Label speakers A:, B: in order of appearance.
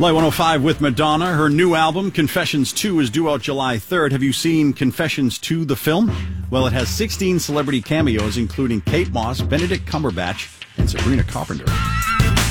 A: Light 105 with Madonna. Her new album, Confessions 2, is due out July 3rd. Have you seen Confessions 2, the film? Well, it has 16 celebrity cameos, including Kate Moss, Benedict Cumberbatch, and Sabrina Carpenter.